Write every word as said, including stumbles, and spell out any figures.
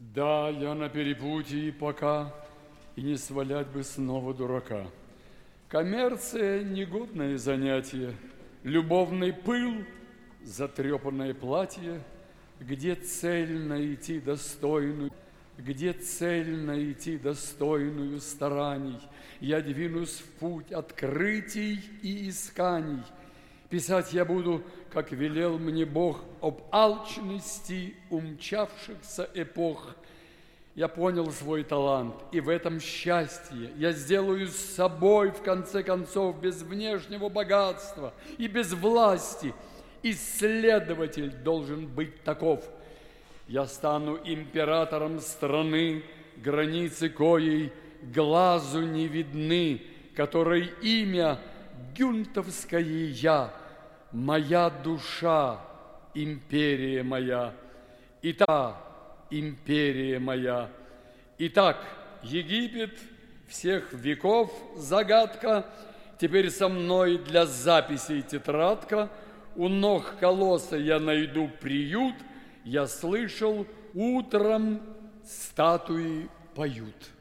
Да, я на перепутье пока, и не свалять бы снова дурака. Коммерция – негодное занятие, любовный пыл, затрепанное платье, где цель найти достойную, где цель найти достойную стараний. Я двинусь в путь открытий и исканий. Писать я буду, как велел мне Бог, об алчности умчавшихся эпох. Я понял свой талант, и в этом счастье. Я сделаю с собой, в конце концов, без внешнего богатства и без власти. Исследователь должен быть таков. Я стану императором страны, границы коей глазу не видны, которой имя гюнтовское я, моя душа, империя моя, и та империя моя. Итак, Египет всех веков загадка, теперь со мной для записей тетрадка, у ног колосса я найду приют, я слышал, утром статуи поют.